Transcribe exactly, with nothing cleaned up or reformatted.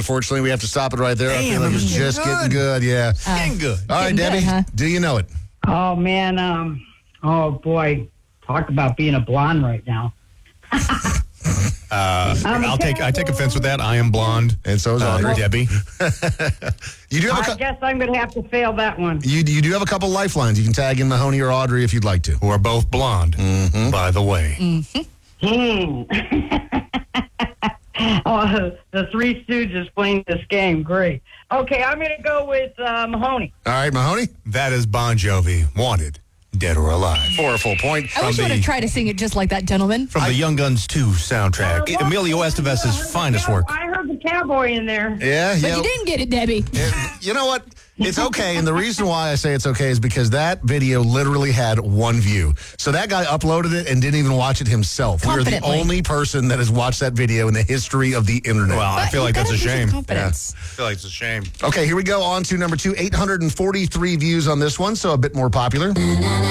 unfortunately, we have to stop it right there. I feel like it's just good. getting good. Yeah. Uh, getting good. All right, getting Debbie, good, huh? do you know it? Oh, man. Um, oh, boy. Talk about being a blonde right now. Uh, I'm I'll take I take terrible. offense with that. I am blonde. And so is Uh, Audrey. Debbie. You do have a I cou- guess I'm going to have to fail that one. you, you do have a couple lifelines. You can tag in Mahoney or Audrey if you'd like to. Who are both blonde, by the way. Hmm. Oh, the Three Stooges playing this game. Great. Okay, I'm going to go with uh, Mahoney. All right, Mahoney, That is Bon Jovi, Wanted, Dead or Alive. for a full point. I wish you would the- have tried to sing it just like that, gentleman. From the Young Guns two soundtrack. Uh, Emilio I Estevez's heard the finest cow- work. I heard the cowboy in there. Yeah, But yeah. you didn't get it, Debbie. You know what? It's okay. And the reason why I say it's okay is because that video literally had one view. So that guy uploaded it and didn't even watch it himself. We're the Confidently. only person that has watched that video in the history of the internet. Well, I But feel you like that's a gotta use your shame. confidence. I feel like it's a shame. Okay, here we go on to number two. eight hundred forty-three views on this one, so a bit more popular.